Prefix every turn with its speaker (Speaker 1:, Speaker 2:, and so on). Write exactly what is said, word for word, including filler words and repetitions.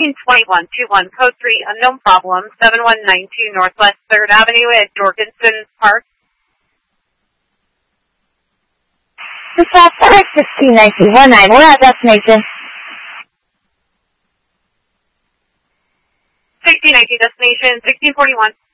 Speaker 1: sixteen twenty-one twenty-one, code three, unknown problem, seven one nine two Northwest third Avenue at Jorgensen Park.
Speaker 2: Dispatch F X sixteen nineteen nineteen, we're at destination.
Speaker 1: sixteen nineteen destination, sixteen forty-one.